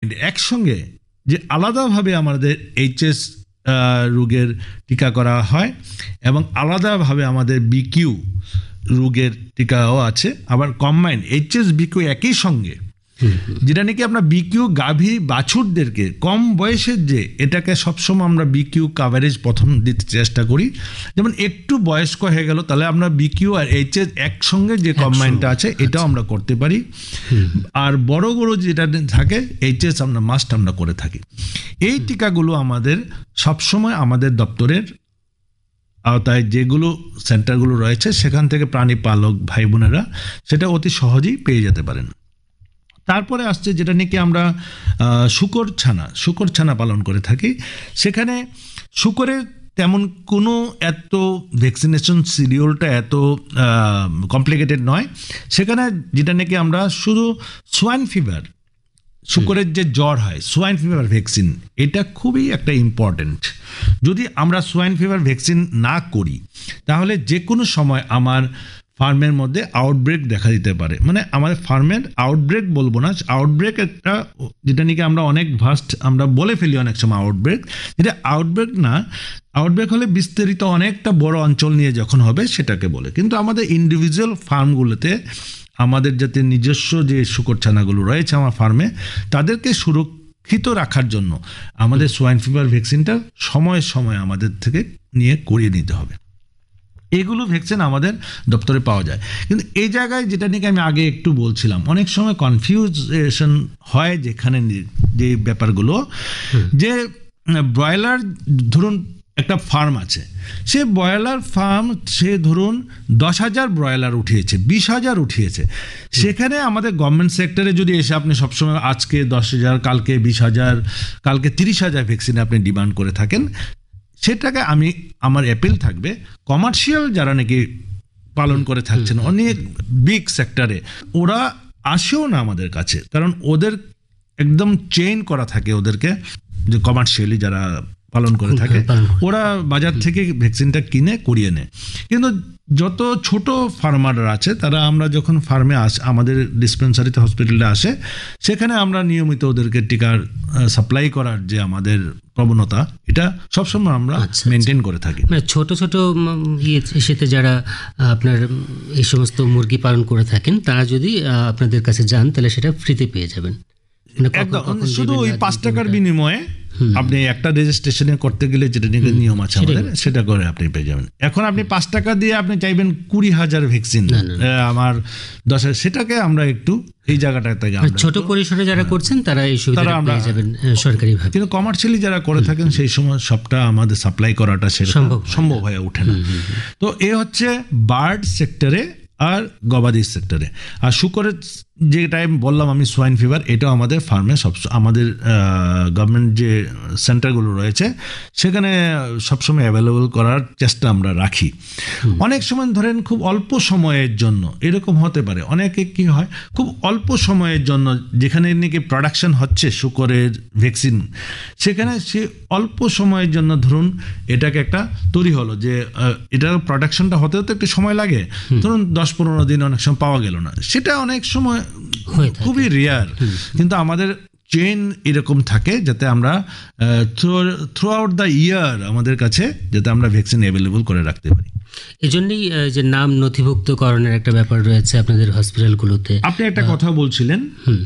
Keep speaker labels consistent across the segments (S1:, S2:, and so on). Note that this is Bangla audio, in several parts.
S1: একসঙ্গে যে আলাদাভাবে আমাদের এইচএস রোগের টিকা করা হয় এবং আলাদাভাবে আমাদের বিকিউ রোগের টিকাও আছে, আবার কম্বাইন এইচএস বিকিউ একই সঙ্গে, যেটা নাকি আমরা বিকিউ গাভী বাছুরদেরকে কম বয়সের যে এটাকে সবসময় আমরা বিকিউ কাভারেজ প্রথম দিতে চেষ্টা করি। যেমন একটু বয়স্ক হয়ে গেল তাহলে আমরা বিকিউ আর এইচএস একসঙ্গে যে কম্বাইনটা আছে এটাও আমরা করতে পারি। আর বড় বড় যেটা থাকে এইচএস আমরা মাস্ট আমরা করে থাকি। এই টিকাগুলো আমাদের সবসময় আমাদের দপ্তরের আওতায় যেগুলো সেন্টারগুলো রয়েছে সেখান থেকে প্রাণী পালক ভাই বোনেরা সেটা অতি সহজেই পেয়ে যেতে পারেন। তারপরে আসছে যেটা নাকি আমরা শুকর ছানা পালন করে থাকি। সেখানে শুকরের তেমন কোনো এত ভ্যাকসিনেশন শিডিউলটা এত কমপ্লিকেটেড নয়। সেখানে যেটা নাকি আমরা শুধু সোয়াইন ফিভার, শুকরের যে জ্বর হয় সোয়াইন ফিভার ভ্যাকসিন, এটা খুবই একটা ইম্পর্টেন্ট। যদি আমরা সোয়াইন ফিভার ভ্যাকসিন না করি তাহলে যে কোনো সময় আমার ফার্মের মধ্যে আউটব্রেক দেখা দিতে পারে। মানে আমাদের ফার্মের আউটব্রেক বলবো না, আউটব্রেক একটা যেটা নাকি আমরা অনেক ভাস্ট আমরা বলে ফেলি অনেক সময় আউটব্রেক, যেটা আউটব্রেক না। আউটব্রেক হলে বিস্তারিত অনেকটা বড় অঞ্চল নিয়ে যখন হবে সেটাকে বলে। কিন্তু আমাদের ইন্ডিভিজুয়াল ফার্মগুলোতে আমাদের যাতে নিজস্ব যে শুকরছানাগুলো রয়েছে আমার ফার্মে তাদেরকে সুরক্ষিত রাখার জন্য আমাদের সোয়াইন ফিভার ভ্যাকসিনটা সময়ে সময়ে আমাদের থেকে নিয়ে করিয়ে নিতে হবে। এগুলো ভ্যাকসিন আমাদের দপ্তরে পাওয়া যায়। কিন্তু এই জায়গায় যেটা নিয়ে আমি আগে একটু বলছিলাম, অনেক সময় কনফিউশন হয় যেখানে যে ব্যাপারগুলো, যে ব্রয়লার ধরুন একটা ফার্ম আছে, সে ব্রয়লার ফার্ম সে ধরুন 10,000 ব্রয়লার উঠিয়েছে, 20,000 উঠিয়েছে। সেখানে আমাদের গভর্নমেন্ট সেক্টরে যদি এসে আপনি সবসময় আজকে 10,000 কালকে 20,000 কালকে 30,000 ভ্যাকসিন আপনি ডিমান্ড করে থাকেন, সেটাকে আমার অ্যাপিল থাকবে কমার্শিয়াল যারা নাকি পালন করে থাকছেন অনেক বিগ সেক্টরে, ওরা আসেও না আমাদের কাছে, কারণ ওদের একদম চেইন করা থাকে ওদেরকে, যে কমার্শিয়ালি যারা পালন করে থাকে ওরা বাজার থেকে ভ্যাকসিনটা কিনে করিয়ে নেয়। কিন্তু যত ছোট ফার্মাররা আছে তারা আমরা যখন ফার্মে আমাদের ডিসপেন্সারিতে হসপিটালে আসে সেখানে আমরা নিয়মিত ওদেরকে টিকার সাপ্লাই করার যে আমাদের প্রবণতা এটা সবসময় আমরা মেনটেন করে থাকি।
S2: ছোট ছোট ইয়েতে যারা আপনার এই সমস্ত মুরগি পালন করে থাকেন তারা যদি আপনাদের কাছে যান তাহলে সেটা ফ্রিতে পেয়ে যাবেন,
S1: একদম শুধু ওই 5 টাকার বিনিময়ে আপনি একটা রেজিস্ট্রেশনে করতে গেলে যেটা নিয়ম আছে আমাদের সেটা করে আপনি পেয়ে যাবেন। এখন আপনি 5 টাকা দিয়ে আপনি চাইবেন 20,000 ভ্যাকসিন আমার 10,000, সেটাকে আমরা একটু এই জায়গাটা থেকে
S2: ছোট পরিসরে যারা করছেন তারা এই সুবিধা পেয়ে যাবেন সরকারিভাবে।
S1: কিন্তু কমার্শিয়ালি যারা করে থাকেন সেই সময় সবটা আমাদের সাপ্লাই করাটা সেরকম সম্ভব হয়ে ওঠে না। তো এ হচ্ছে বার্ড সেক্টরে আর গবাদি সেক্টরে। আর শুকরের যেটা আমি বললাম আমি সোয়াইন ফিভার, এটাও আমাদের ফার্মে আমাদের গভর্নমেন্ট যে সেন্টারগুলো রয়েছে সেখানে সবসময় অ্যাভেলেবল করার চেষ্টা আমরা রাখি। অনেক সময় ধরেন খুব অল্প সময়ের জন্য এরকম হতে পারে, অনেকে কি হয় খুব অল্প সময়ের জন্য যেখানে নাকি প্রোডাকশন হচ্ছে শুকরের ভ্যাকসিন, সেখানে সে অল্প সময়ের জন্য ধরুন এটাকে একটা তৈরি হলো যে এটার প্রোডাকশনটা হতে হতে একটু সময় লাগে, ধরুন 10-15 দিন অনেক সময় পাওয়া গেল না, সেটা অনেক সময় খুবই রেয়ার। কিন্তু আমাদের চেইন এরকম থাকে যাতে আমরা থ্রু আউট দ্য ইয়ার আমাদের কাছে যাতে আমরা ভ্যাকসিন অ্যাভেলেবল করে রাখতে পারি।
S2: এজন্যই যে নাম নথিভুক্তকরণের একটা ব্যাপার রয়েছে আপনাদের হসপিটালগুলোতে।
S1: আপনি একটা কথা বলছিলেন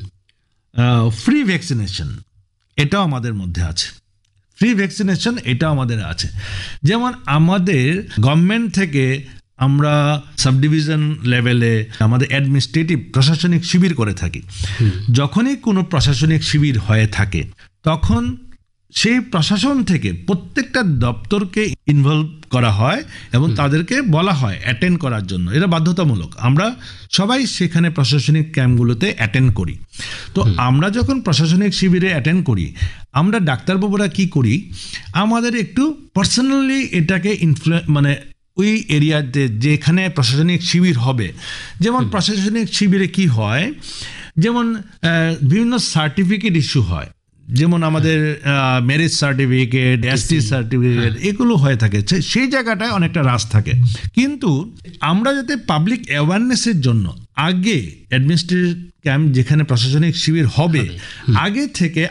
S1: ফ্রি ভ্যাকসিনেশন, এটাও আমাদের মধ্যে আছে। ফ্রি ভ্যাকসিনেশন এটাও আমাদের আছে। যেমন আমাদের গভর্নমেন্ট থেকে আমরা সাব ডিভিশন লেভেলে আমাদের অ্যাডমিনিস্ট্রেটিভ প্রশাসনিক শিবির করে থাকি। যখনই কোনো প্রশাসনিক শিবির হয়ে থাকে তখন সেই প্রশাসন থেকে প্রত্যেকটা দপ্তরকে ইনভলভ করা হয় এবং তাদেরকে বলা হয় অ্যাটেন্ড করার জন্য, এটা বাধ্যতামূলক। আমরা সবাই সেখানে প্রশাসনিক ক্যাম্পগুলোতে অ্যাটেন্ড করি। তো আমরা যখন প্রশাসনিক শিবিরে অ্যাটেন্ড করি আমরা ডাক্তারবাবুরা কি করি, আমাদের একটু পার্সোনালি এটাকে মানে ওই এরিয়াতে যেখানে প্রশাসনিক শিবির হবে, যেমন প্রশাসনিক শিবিরে কি হয়, যেমন বিভিন্ন সার্টিফিকেট ইস্যু হয়, যেমন আমাদের ম্যারেজ সার্টিফিকেট, এসটি সার্টিফিকেট এগুলো হয়ে থাকে, সেই জায়গাটায় অনেকটা রাশ থাকে। কিন্তু আমরা যাতে পাবলিক অ্যাওয়ারনেসের জন্য আগে অ্যাডমিনিস্ট্রেটিভ ক্যাম্প যেখানে প্রশাসনিক শিবির হবে আগে থেকে